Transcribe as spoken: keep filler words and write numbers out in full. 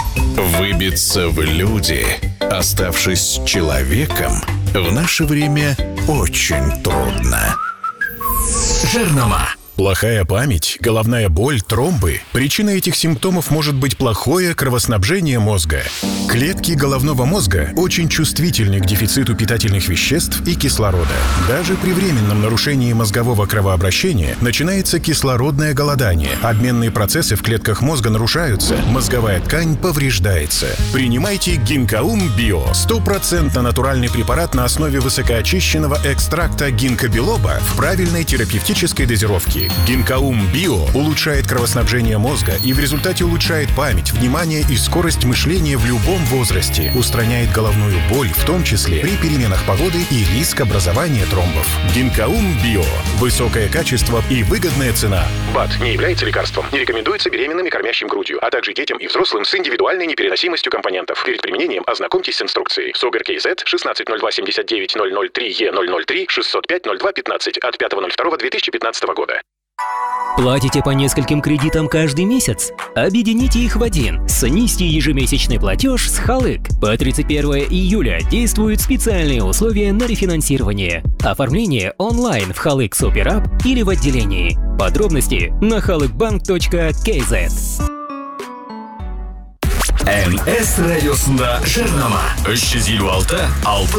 Выбиться в люди, оставшись человеком, в наше время очень трудно. Жирнома. Плохая память, головная боль, тромбы. Причиной этих симптомов может быть плохое кровоснабжение мозга. Клетки головного мозга очень чувствительны к дефициту питательных веществ и кислорода. Даже при временном нарушении мозгового кровообращения начинается кислородное голодание. Обменные процессы в клетках мозга нарушаются, мозговая ткань повреждается. Принимайте Гинкаум Био. Стопроцентно натуральный препарат на основе высокоочищенного экстракта гинкобилоба в правильной терапевтической дозировке. Гинкаум Био улучшает кровоснабжение мозга и в результате улучшает память, внимание и скорость мышления в любом возрасте. Устраняет головную боль, в том числе при переменах погоды и риск образования тромбов. Гинкаум Био. Высокое качество и выгодная цена. БАД не является лекарством. Не рекомендуется беременным и кормящим грудью, а также детям и взрослым с индивидуальной непереносимостью компонентов. Перед применением ознакомьтесь с инструкцией. СОГР КЗ шестнадцать ноль два семьдесят девять ноль ноль три Е ноль ноль три шестьсот пять ноль два пятнадцать от пятого ноль второго две тысячи пятнадцатого года. Платите по нескольким кредитам каждый месяц? Объедините их в один. Снизьте ежемесячный платеж с Халык. По тридцать первое июля действуют специальные условия на рефинансирование. Оформление онлайн в Халык Суперап или в отделении. Подробности на халыкбанк точка кей зет. эн эс радиосында жарнама. үш жүз елу алты алты